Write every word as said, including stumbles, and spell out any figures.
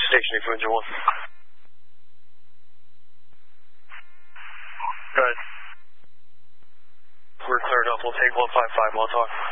station, Influenza one. Good. We're cleared up. We'll take one five five. We'll talk.